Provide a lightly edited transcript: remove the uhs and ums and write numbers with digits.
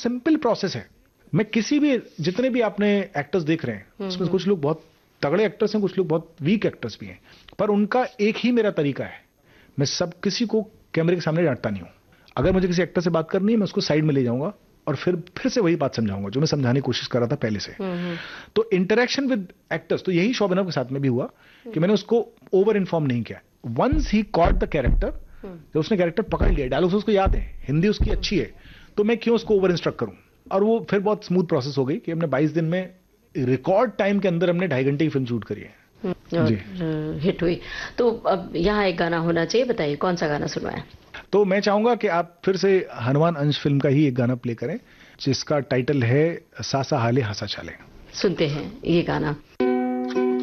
Simple process है। मैं किसी भी, जितने भी आपने एक्टर्स देख रहे हैं उसमें कुछ लोग बहुत तगड़े एक्टर्स हैं, कुछ लोग बहुत वीक एक्टर्स भी हैं, पर उनका एक ही मेरा तरीका है, मैं सब किसी को कैमरे के सामने डांटता नहीं हूं। अगर मुझे किसी एक्टर से बात करनी है मैं उसको साइड में ले जाऊंगा और फिर से वही बात समझाऊंगा जो मैं समझाने की कोशिश कर रहा था पहले से। तो इंटरेक्शन विद एक्टर्स, तो यही शोभनव के साथ में भी हुआ कि मैंने उसको ओवर इन्फॉर्म नहीं किया। Once he caught the character, जब उसने कैरेक्टर पकड़ लिया, डायलॉग्स उसको याद है, हिंदी उसकी अच्छी है, तो मैं क्यों उसको ओवर इंस्ट्रक्ट करूं। और वो फिर बहुत स्मूथ प्रोसेस हो गई कि हमने 22 दिन में रिकॉर्ड टाइम के अंदर हमने 2.5 घंटे की फिल्म शूट करी है और जी। हिट हुई। तो अब यहाँ एक गाना होना चाहिए, बताइए कौन सा गाना सुनवाएं? तो मैं चाहूंगा कि आप फिर से हनुमान अंश फिल्म का ही एक गाना प्ले करें जिसका टाइटल है सासा हाले हंसा चाले। सुनते हैं ये गाना।